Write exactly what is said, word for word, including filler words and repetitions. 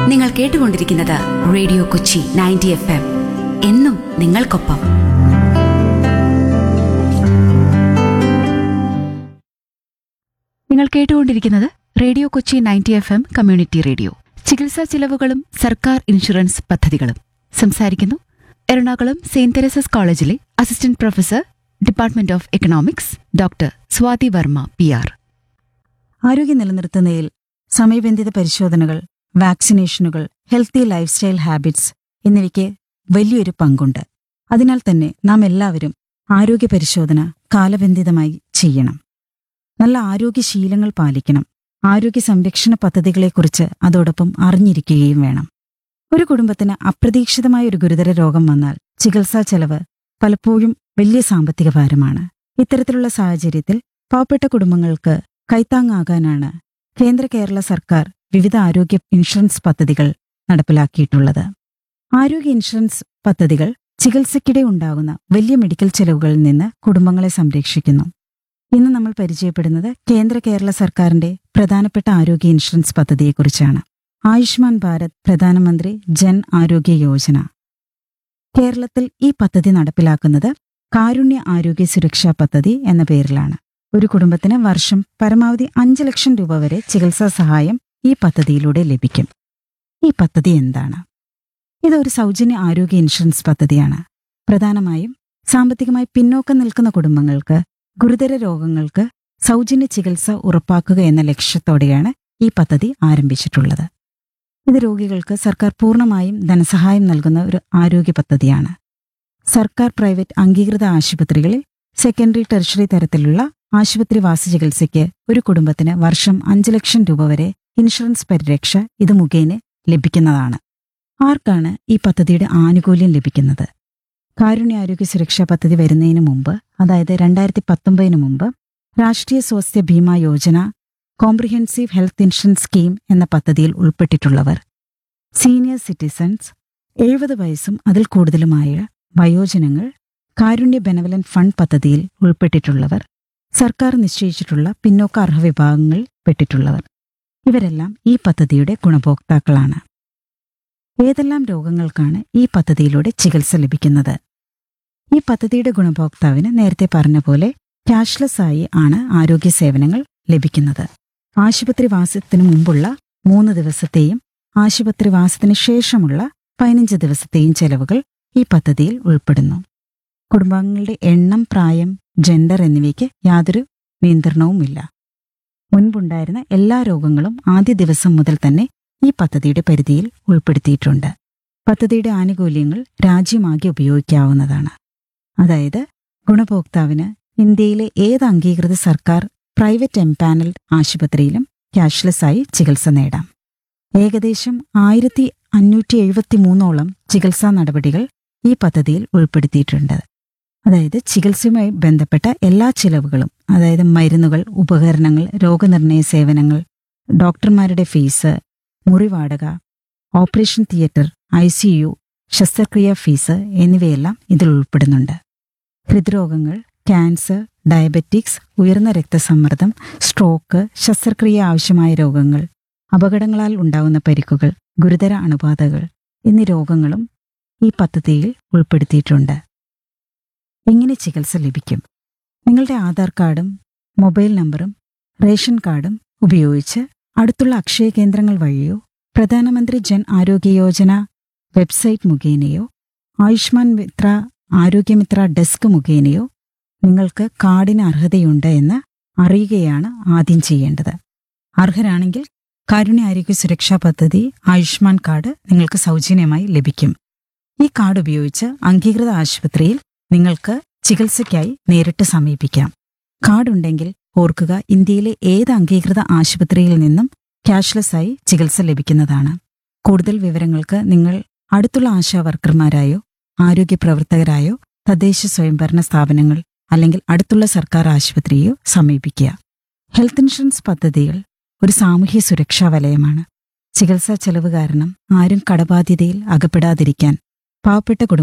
നിങ്ങൾ കേട്ടുകൊണ്ടിരിക്കുന്നത് radio Kochi ninety F M. എന്നും നിങ്ങൾക്കൊപ്പം. നിങ്ങൾ കേട്ടുകൊണ്ടിരിക്കുന്നത് radio Kochi ninety F M community radio. ചികിത്സാ ചിലവുകളും സർക്കാർ ഇൻഷുറൻസ് പദ്ധതികളും സംസാരിക്കുന്നു എറണാകുളം സെയിന്റ് തെരേസസ് കോളേജിലെ assistant professor, department of economics, doctor Swathi Varma P R. ആരോഗ്യം നിലനിർത്തുന്നതിൽ സമയബന്ധിത പരിശോധനകൾ, വാക്സിനേഷനുകൾ, ഹെൽത്തി ലൈഫ് സ്റ്റൈൽ ഹാബിറ്റ്സ് എന്നിവയ്ക്ക് വലിയൊരു പങ്കുണ്ട്. അതിനാൽ തന്നെ നാം എല്ലാവരും ആരോഗ്യ പരിശോധന കാലബന്ധിതമായി ചെയ്യണം. നല്ല ആരോഗ്യശീലങ്ങൾ പാലിക്കണം. ആരോഗ്യ സംരക്ഷണ പദ്ധതികളെക്കുറിച്ച് അതോടൊപ്പം അറിഞ്ഞിരിക്കുകയും വേണം. ഒരു കുടുംബത്തിന് അപ്രതീക്ഷിതമായ ഒരു ഗുരുതര രോഗം വന്നാൽ ചികിത്സാ ചെലവ് പലപ്പോഴും വലിയ സാമ്പത്തിക ഭാരമാണ്. ഇത്തരത്തിലുള്ള സാഹചര്യത്തിൽ പാവപ്പെട്ട കുടുംബങ്ങൾക്ക് കൈത്താങ്ങാകാനാണ് കേന്ദ്ര കേരള സർക്കാർ വിവിധ ആരോഗ്യ ഇൻഷുറൻസ് പദ്ധതികൾ നടപ്പിലാക്കിയിട്ടുള്ളത്. ആരോഗ്യ ഇൻഷുറൻസ് പദ്ധതികൾ ചികിത്സയ്ക്കിടെ ഉണ്ടാകുന്ന വലിയ മെഡിക്കൽ ചെലവുകളിൽ നിന്ന് കുടുംബങ്ങളെ സംരക്ഷിക്കുന്നു. ഇന്ന് നമ്മൾ പരിചയപ്പെടുന്നത് കേന്ദ്ര കേരള സർക്കാരിന്റെ പ്രധാനപ്പെട്ട ആരോഗ്യ ഇൻഷുറൻസ് പദ്ധതിയെക്കുറിച്ചാണ്. ആയുഷ്മാൻ ഭാരത് പ്രധാനമന്ത്രി ജൻ ആരോഗ്യ യോജന. കേരളത്തിൽ ഈ പദ്ധതി നടപ്പിലാക്കുന്നത് കാരുണ്യ ആരോഗ്യ സുരക്ഷാ പദ്ധതി എന്ന പേരിലാണ്. ഒരു കുടുംബത്തിന് വർഷം പരമാവധി അഞ്ച് ലക്ഷം രൂപ വരെ ചികിത്സാ സഹായം ഈ പദ്ധതിയിലൂടെ ലഭിക്കും. ഈ പദ്ധതി എന്താണ്? ഇതൊരു സൗജന്യ ആരോഗ്യ ഇൻഷുറൻസ് പദ്ധതിയാണ്. പ്രധാനമായും സാമ്പത്തികമായി പിന്നോക്കം നിൽക്കുന്ന കുടുംബങ്ങൾക്ക് ഗുരുതര രോഗങ്ങൾക്ക് സൗജന്യ ചികിത്സ ഉറപ്പാക്കുക എന്ന ലക്ഷ്യത്തോടെയാണ് ഈ പദ്ധതി ആരംഭിച്ചിട്ടുള്ളത്. ഇത് രോഗികൾക്ക് സർക്കാർ പൂർണ്ണമായും ധനസഹായം നൽകുന്ന ഒരു ആരോഗ്യ പദ്ധതിയാണ്. സർക്കാർ പ്രൈവറ്റ് അംഗീകൃത ആശുപത്രികളിൽ സെക്കൻഡറി ടെർഷറി തരത്തിലുള്ള ആശുപത്രിവാസ ചികിത്സയ്ക്ക് ഒരു കുടുംബത്തിന് വർഷം അഞ്ച് ലക്ഷം രൂപ വരെ ഇൻഷുറൻസ് പരിരക്ഷ ഇത് മുഖേന ലഭിക്കുന്നതാണ്. ആർക്കാണ് ഈ പദ്ധതിയുടെ ആനുകൂല്യം ലഭിക്കുന്നത്? കാരുണ്യാരോഗ്യ സുരക്ഷാ പദ്ധതി വരുന്നതിന് മുമ്പ്, അതായത് രണ്ടായിരത്തി പത്തൊമ്പതിന് മുമ്പ്, രാഷ്ട്രീയ Swasthya Bima Yojana comprehensive health insurance scheme എന്ന പദ്ധതിയിൽ ഉൾപ്പെട്ടിട്ടുള്ളവർ, സീനിയർ സിറ്റിസൺസ്, എഴുപത് വയസ്സും അതിൽ കൂടുതലുമായ വയോജനങ്ങൾ, കാരുണ്യ ബെനവലന്റ് ഫണ്ട് പദ്ധതിയിൽ ഉൾപ്പെട്ടിട്ടുള്ളവർ, സർക്കാർ നിശ്ചയിച്ചിട്ടുള്ള പിന്നോക്ക അർഹ വിഭാഗങ്ങളിൽ പെട്ടിട്ടുള്ളവർ, ഇവരെല്ലാം ഈ പദ്ധതിയുടെ ഗുണഭോക്താക്കളാണ്. ഏതെല്ലാം രോഗങ്ങൾക്കാണ് ഈ പദ്ധതിയിലൂടെ ചികിത്സ ലഭിക്കുന്നത്? ഈ പദ്ധതിയുടെ ഗുണഭോക്താവിന് നേരത്തെ പറഞ്ഞ പോലെ ക്യാഷ്ലെസ് ആയി ആണ് ആരോഗ്യ സേവനങ്ങൾ ലഭിക്കുന്നത്. ആശുപത്രിവാസത്തിനു മുമ്പുള്ള മൂന്ന് ദിവസത്തെയും ആശുപത്രിവാസത്തിന് ശേഷമുള്ള പതിനഞ്ച് ദിവസത്തെയും ചെലവുകൾ ഈ പദ്ധതിയിൽ ഉൾപ്പെടുന്നു. കുടുംബാംഗങ്ങളുടെ എണ്ണം, പ്രായം, ജെൻഡർ എന്നിവയ്ക്ക് യാതൊരു നിയന്ത്രണവുമില്ല. മുൻപുണ്ടായിരുന്ന എല്ലാ രോഗങ്ങളും ആദ്യ ദിവസം മുതൽ തന്നെ ഈ പദ്ധതിയുടെ പരിധിയിൽ ഉൾപ്പെടുത്തിയിട്ടുണ്ട്. പദ്ധതിയുടെ ആനുകൂല്യങ്ങൾ രാജ്യമാകെ ഉപയോഗിക്കാവുന്നതാണ്. അതായത് ഗുണഭോക്താവിന് ഇന്ത്യയിലെ ഏത് അംഗീകൃത സർക്കാർ പ്രൈവറ്റ് എംപാനൽഡ് ആശുപത്രിയിലും ക്യാഷ്ലെസ് ആയി ചികിത്സ നേടാം. ഏകദേശം ആയിരത്തി അഞ്ഞൂറ്റി എഴുപത്തി മൂന്നോളം ചികിത്സാ നടപടികൾ ഈ പദ്ധതിയിൽ ഉൾപ്പെടുത്തിയിട്ടുണ്ട്. അതായത് ചികിത്സയുമായി ബന്ധപ്പെട്ട എല്ലാ ചിലവുകളും, അതായത് മരുന്നുകൾ, ഉപകരണങ്ങൾ, രോഗനിർണയ സേവനങ്ങൾ, ഡോക്ടർമാരുടെ fees, മുറിവാടക, operation theatre, I C U, ശസ്ത്രക്രിയാ ഫീസ് എന്നിവയെല്ലാം ഇതിൽ ഉൾപ്പെടുന്നുണ്ട്. ഹൃദ്രോഗങ്ങൾ, ക്യാൻസർ, ഡയബറ്റിക്സ്, ഉയർന്ന രക്തസമ്മർദ്ദം, സ്ട്രോക്ക്, ശസ്ത്രക്രിയ ആവശ്യമായ രോഗങ്ങൾ, അപകടങ്ങളാൽ ഉണ്ടാകുന്ന പരിക്കുകൾ, ഗുരുതര അണുബാധകൾ എന്നീ രോഗങ്ങളും ഈ പദ്ധതിയിൽ ഉൾപ്പെടുത്തിയിട്ടുണ്ട്. എങ്ങനെ ചികിത്സ ലഭിക്കും? നിങ്ങളുടെ ആധാർ കാർഡും മൊബൈൽ നമ്പറും റേഷൻ കാർഡും ഉപയോഗിച്ച് അടുത്തുള്ള അക്ഷയ കേന്ദ്രങ്ങൾ വഴിയോ പ്രധാനമന്ത്രി ജൻ ആരോഗ്യ യോജന വെബ്സൈറ്റ് മുഖേനയോ ആയുഷ്മാൻ മിത്ര ആരോഗ്യമിത്ര ഡെസ്ക് മുഖേനയോ നിങ്ങൾക്ക് കാർഡിന് അർഹതയുണ്ട് എന്ന് അറിയുകയാണ് ആദ്യം ചെയ്യേണ്ടത്. അർഹരാണെങ്കിൽ കാരുണ്യ ആരോഗ്യ സുരക്ഷാ പദ്ധതി ആയുഷ്മാൻ കാർഡ് നിങ്ങൾക്ക് സൗജന്യമായി ലഭിക്കും. ഈ കാർഡ് ഉപയോഗിച്ച് അംഗീകൃത ആശുപത്രിയിൽ നിങ്ങൾക്ക് ചികിത്സയ്ക്കായി നേരിട്ട് സമീപിക്കാം. കാർഡുണ്ടെങ്കിൽ ഓർക്കുക, ഇന്ത്യയിലെ ഏത് അംഗീകൃത ആശുപത്രിയിൽ നിന്നും ക്യാഷ്ലെസ് ആയി ചികിത്സ ലഭിക്കുന്നതാണ്. കൂടുതൽ വിവരങ്ങൾക്ക് നിങ്ങൾ അടുത്തുള്ള ആശാ വർക്കർമാരായോ ആരോഗ്യ പ്രവർത്തകരായോ തദ്ദേശ സ്വയംഭരണ സ്ഥാപനങ്ങൾ അല്ലെങ്കിൽ അടുത്തുള്ള സർക്കാർ ആശുപത്രിയോ സമീപിക്കുക. ഹെൽത്ത് ഇൻഷുറൻസ് പദ്ധതികൾ ഒരു സാമൂഹ്യ സുരക്ഷാ വലയമാണ്. ചികിത്സാ ചെലവ് കാരണം ആരും കടബാധ്യതയിൽ അകപ്പെടാതിരിക്കാൻ പാവപ്പെട്ട കുടുംബ